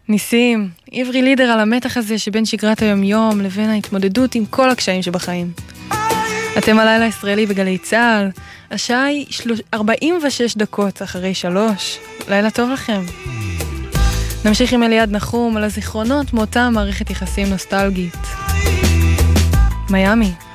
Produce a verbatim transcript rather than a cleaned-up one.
ניסים, עברי לידר על המתח הזה שבין שגרת היום-יום לבין ההתמודדות עם כל הקשיים שבחיים. אתם הלילה הישראלי בגלי צהל, השעה היא ארבעים ושש דקות אחרי שלוש. לילה טוב לכם. נמשיך עם אליעד נחום על הזיכרונות מאותה מערכת יחסים נוסטלגית. מיאמי.